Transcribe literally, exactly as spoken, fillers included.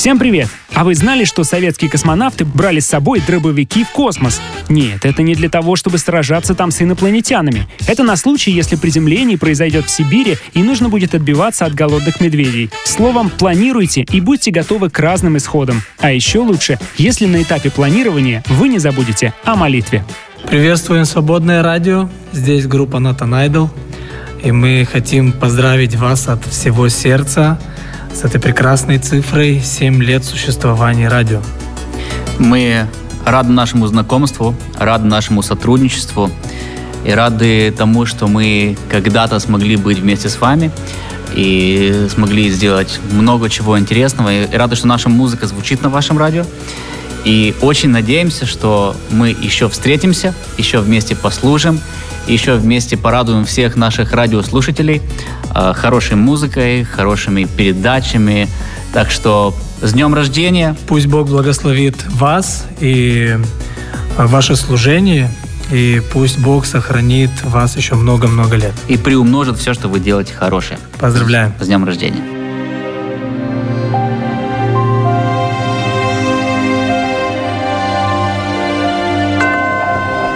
Всем привет! А вы знали, что советские космонавты брали с собой дробовики в космос? Нет, это не для того, чтобы сражаться там с инопланетянами. Это на случай, если приземление произойдет в Сибири и нужно будет отбиваться от голодных медведей. Словом, планируйте и будьте готовы к разным исходам. А еще лучше, если на этапе планирования вы не забудете о молитве. Приветствуем Свободное радио. Здесь группа Nathan Idol. И мы хотим поздравить вас от всего сердца с этой прекрасной цифрой семь лет существования радио. Мы рады нашему знакомству, рады нашему сотрудничеству и рады тому, что мы когда-то смогли быть вместе с вами и смогли сделать много чего интересного. И рады, что наша музыка звучит на вашем радио. И очень надеемся, что мы еще встретимся, еще вместе послужим, еще вместе порадуем всех наших радиослушателей э, хорошей музыкой, хорошими передачами. Так что с днем рождения! Пусть Бог благословит вас и ваше служение, и пусть Бог сохранит вас еще много-много лет. И приумножит все, что вы делаете хорошее. Поздравляем! С днем рождения!